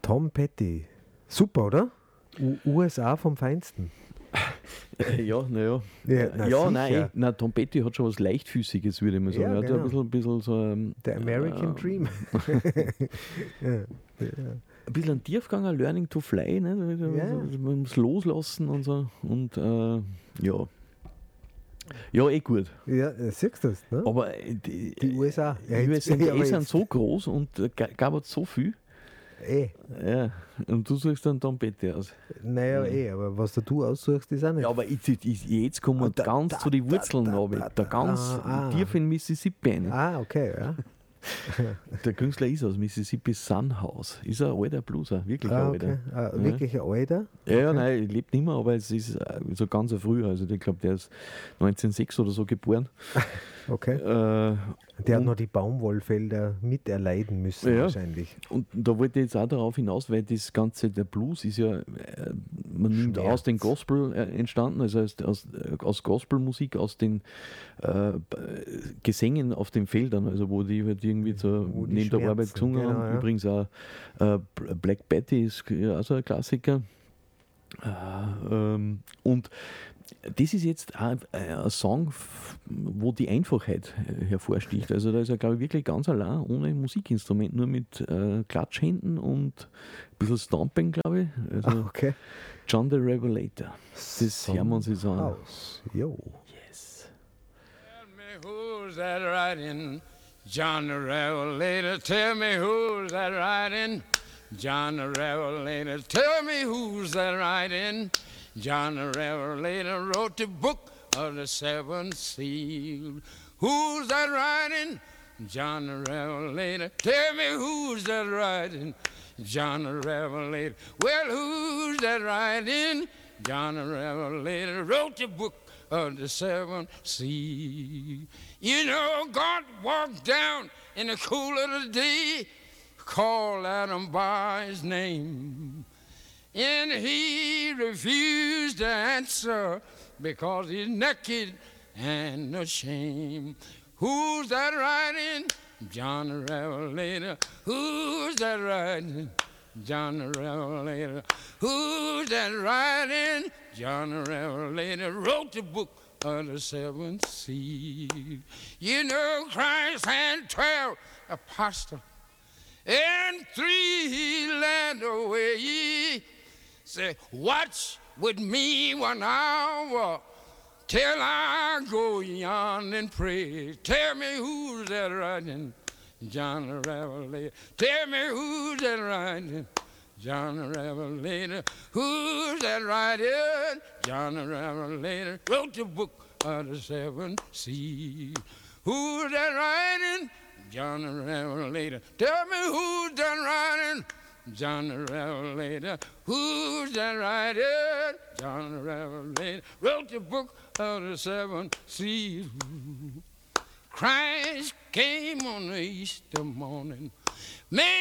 Tom Petty. Super, oder? USA vom Feinsten. Ja, naja. Nein, Tom Petty hat schon was Leichtfüßiges, würde ich mal sagen. Ja, Er hat genau. ein bisschen so. Der American Dream. Ja. Ein bisschen ein Tiefgang, ein Learning to Fly, ne? Man muss loslassen und so. Und ja. Ja, gut. Ja, siehst du das, ne? Aber die USA. Die USA sind so groß und gab es so viel. Ja, und du suchst dann Tom Petty aus. Naja, aber was du aussuchst, ist auch nicht. Ja, aber jetzt kommen wir ganz zu den Wurzeln runter. Da ganz tief in Mississippi rein. Okay, ja. Der Künstler ist aus Mississippi, Sunhouse. Ist ein alter Blueser, wirklich ein alter. Okay. Wirklich ein alter? Ja, nein, lebt nicht mehr, aber es ist so ganz früh. Also ich glaube, der ist 1906 oder so geboren. Okay. Der hat noch die Baumwollfelder miterleiden müssen, wahrscheinlich. Und da wollte ich jetzt auch darauf hinaus, weil das Ganze, der Blues ist ja, man nimmt aus dem Gospel entstanden, also aus Gospelmusik, aus den Gesängen auf den Feldern, also wo die halt irgendwie so neben der Arbeit gesungen haben. Ja. Übrigens auch Black Betty ist ja auch so ein Klassiker. Und das ist jetzt auch ein Song, wo die Einfachheit hervorsticht. Also da ist er, glaube ich, wirklich ganz allein, ohne Musikinstrument, nur mit Klatschhänden und ein bisschen Stomping, glaube ich. Also okay. John the Revelator. Das hören wir uns jetzt an. Jo. Yes. Tell me who's that riding? John the Revelator. Tell me who's that riding? John the Revelator. Tell me who's that riding? John the Revelator wrote the book of the seventh seal. Who's that riding? John the Revelator. Tell me who's that riding? John the Revelator. Well, who's that riding? John the Revelator wrote the book of the seventh seal. You know, God walked down in the cool of the day, called Adam by his name. And he refused to answer because he's naked and ashamed. Who's that riding? John the Revelator. Who's that riding? John the Revelator. Who's that riding? John the Revelator wrote the book of the seventh seal. You know, Christ had 12 apostles, and 3 he led away. Say, watch with me 1 hour till I go yon and pray. Tell me who's that riding? John the Revelator. Tell me who's that riding? John the Revelator. Who's that riding? John the Revelator wrote the book of the seven seas. Who's that riding? John the Revelator. Tell me who's that riding? John the Revelator. Who's that riding? John the Revelator wrote the book of the seven seas. Christ came on the Easter morning. Man,